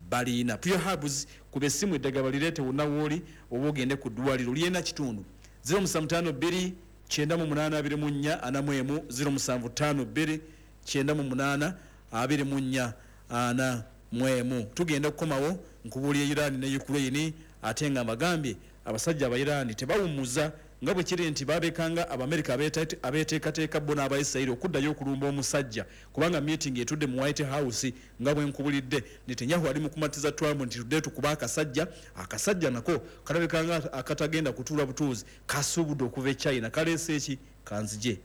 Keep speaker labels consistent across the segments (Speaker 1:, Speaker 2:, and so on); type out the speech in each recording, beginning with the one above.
Speaker 1: balina. Pure Herbs ku bessimu eddagala lireete wonna wooli oba ogende ku ddwaliro lyena kitundu 052 982 41 075 2 98 24 tugenda kukomawo nkubuulya Iran ne Ukraine ate nga bagambye abasajja aba Iran tebawumuza nga bwe kiri nti babekanga Abamerika abeteekateeka bo n'Abayisirayiri okuddayo okulumba omusajja kubanga meeting etudde mu White House nga bwe nkubulidde Netanyahu ali mu kumatiza Trump nti tudde tukuba akasajja nako kalabekanga akatagenda kutuula butuuzi kasubudde okuva e China kaleese eki kanzije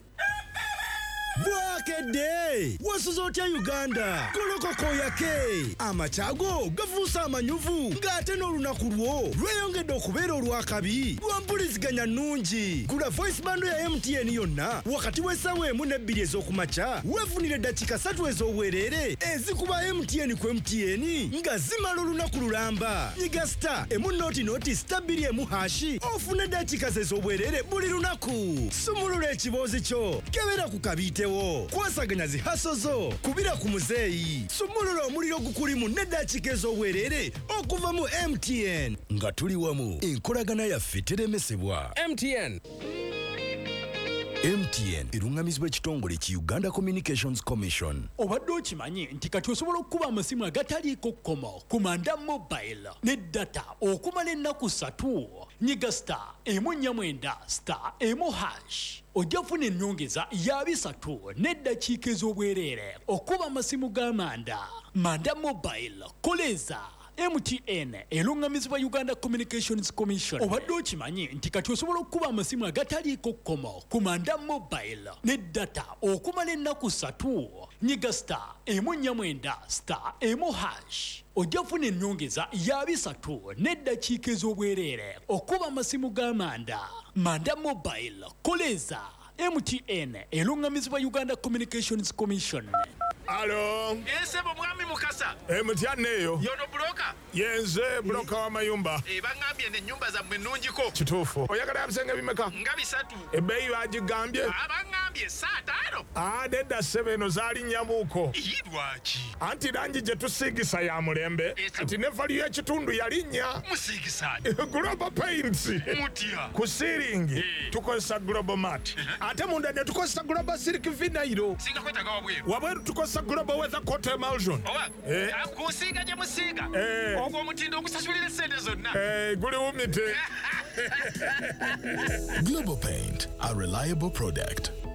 Speaker 2: Bwakedde wasuzotya Uganda kolokoko yake amachago gavuusa amanyuvu ng'ate n'olunaku lwo lweyongedde okubeera olwakabi lwampuliziganya nnungi gula voice bando ya MTN yonna wakati w'essaawa 1 ne 2 ez'okumakya weefunire eddakiika 3 ez'obwereere ezikuba MTN ku MTN nga zimala olunaku lulamba nyiga star emu star 2 hashi ofune eddakiika ez'obwereere buli lunaku sumulula ekiboozi kyo kebera ku kabiite kwasaganya zihaso zo kubira ku muzeeyi sumulula omuliro gukulimu n'eddakiika ez'obwereere okuva mu MTN nga tuli wamu enkolagana yaffe teremesebwa. MTN erungamizibwa ekitongole ki Uganda Communications Commission.
Speaker 3: Obadde okimanyi nti kati osobola okukuba amasimu agataliiko kkomo ku Manda Mobile ne data okumala ennaku 3 nyiga star emu 9 emu hash ojja kufuna ennyongeza ya 3 n'eddakiika ez'obwereere okuba amasimu g'amanda. Manda Mobile koleza MTN erungamizibwa Uganda Communications Commission. Obadde okimanyi nti kati osobola okukuba amasimu agataliiko kkomo ku Manda Mobile ne data okumala ennaku 3 nyiga star emu 9 emu hash ojja kufuna ennyongeza ya 3 n'eddakiika ez'obwereere okuba amasimu g'amanda. Manda Mobile koleza MTN erungamizibwa Uganda Communications Commission.
Speaker 4: Alo.
Speaker 5: Ensebo mwami Mukasa.
Speaker 4: Mutyanne eyo.
Speaker 5: Yono broka.
Speaker 4: Yenze broka wa mayumba.
Speaker 5: Bangambye ne nnyumba zammwe nnungiko.
Speaker 4: Kituufu. Oyagala yabisenge bimeka?
Speaker 5: Nga 3.
Speaker 4: Ebbeeyi bagigambye?
Speaker 5: Abangambye 5.
Speaker 4: Nedda ssebo zaali nnyamuuko.
Speaker 5: Lwaki?
Speaker 4: Anti langi gye tusiigisa ya mulembe. Kati ne valiyo y'ekitundu yalinnya.
Speaker 5: Musiigisa
Speaker 4: Global Paints.
Speaker 5: Mutya.
Speaker 4: Ku siiringi tukozesa Global Mat. Ate munda ne tukozesa Global Silk Vinyl.
Speaker 5: Singa kwetaga wabweru.
Speaker 4: Wabweru tukozesa Global Weather Coat Emulsion.
Speaker 5: Kusiiga gye musiiga. Ogwo omutindo okusasulira essente zonna.
Speaker 4: Guli wumite.
Speaker 2: Global Paint, a reliable product.